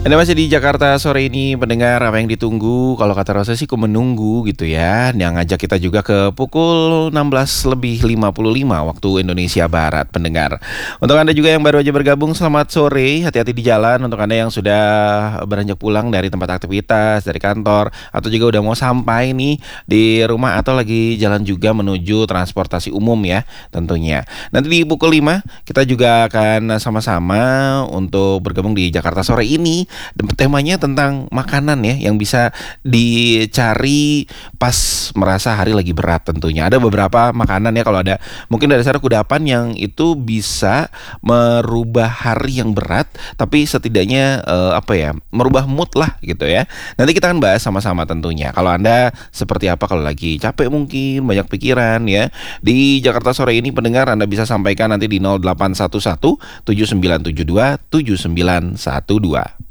Anda masih di Jakarta sore ini, pendengar, apa yang ditunggu? Kalau kata Rosa sih, ku menunggu gitu ya. Yang ngajak kita juga ke pukul 16:55 waktu Indonesia Barat, pendengar. Untuk Anda juga yang baru aja bergabung, selamat sore. Hati-hati di jalan. Untuk Anda yang sudah beranjak pulang dari tempat aktivitas, dari kantor, atau juga udah mau sampai nih di rumah, atau lagi jalan juga menuju transportasi umum ya, tentunya. Nanti di pukul 5 kita juga akan sama-sama untuk bergabung di Jakarta sore ini. Dan temanya tentang makanan ya, yang bisa dicari pas merasa hari lagi berat tentunya. Ada beberapa makanan ya, kalau ada mungkin dari sana kudapan yang itu bisa merubah hari yang berat, tapi setidaknya merubah mood lah gitu ya. Nanti kita akan bahas sama-sama tentunya. Kalau Anda seperti apa kalau lagi capek, mungkin banyak pikiran ya, di Jakarta sore ini, pendengar, Anda bisa sampaikan nanti di 0811 7972 7912.